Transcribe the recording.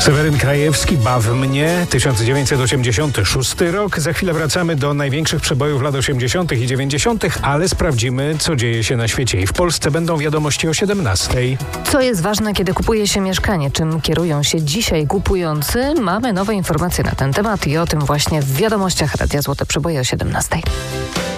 Seweryn Krajewski, Baw mnie, 1986 rok. Za chwilę wracamy do największych przebojów lat 80. i 90., ale sprawdzimy, co dzieje się na świecie. I w Polsce będą wiadomości o 17. Co jest ważne, kiedy kupuje się mieszkanie? Czym kierują się dzisiaj kupujący? Mamy nowe informacje na ten temat i o tym właśnie w wiadomościach Radia Złote Przeboje o 17.